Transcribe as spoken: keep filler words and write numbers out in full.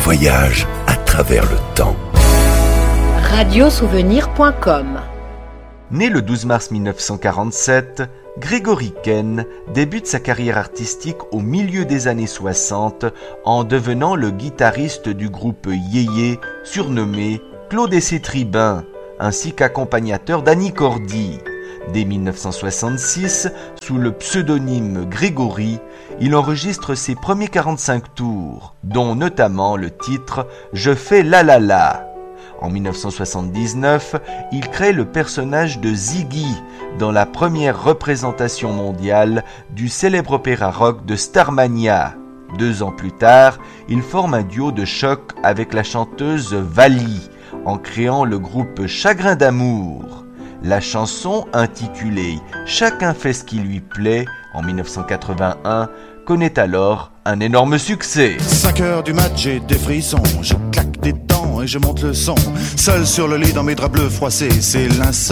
voyage à travers le temps. radio souvenir point com. Né le douze mars mille neuf cent quarante-sept, Grégory Kenn débute sa carrière artistique au milieu des années soixante en devenant le guitariste du groupe Yéyé, surnommé Claude et ses Tribuns, ainsi qu'accompagnateur d'Annie Cordy. Dès mille neuf cent soixante-six, sous le pseudonyme Grégory, il enregistre ses premiers quarante-cinq tours, dont notamment le titre « Je fais la la la ». En mille neuf cent soixante-dix-neuf, il crée le personnage de Ziggy dans la première représentation mondiale du célèbre opéra rock de Starmania. Deux ans plus tard, il forme un duo de choc avec la chanteuse Vali, en créant le groupe Chagrin d'amour. La chanson, intitulée « Chacun fait ce qui lui plaît » en mille neuf cent quatre-vingt-un, connaît alors un énorme succès. cinq heures du match, j'ai des frissons, je claque des dents et je monte le son. Seul sur le lit dans mes draps bleus froissés, c'est l'insomnie.